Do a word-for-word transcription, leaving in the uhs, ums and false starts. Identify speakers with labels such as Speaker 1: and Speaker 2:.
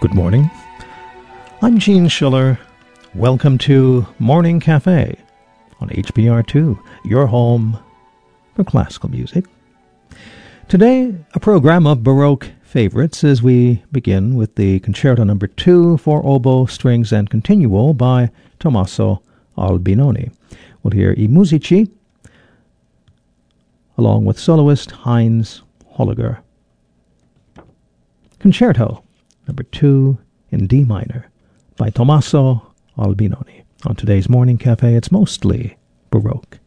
Speaker 1: Good morning. I'm Gene Schiller. Welcome to Morning Cafe on H B R two, your home for classical music. Today, a program of Baroque favorites as we begin with the Concerto Number two for oboe, strings, and continuo by Tommaso Albinoni. We'll hear I Musici along with soloist Heinz Holliger. Concerto Number two in D minor by Tommaso Albinoni. On today's Morning Cafe, it's mostly Baroque.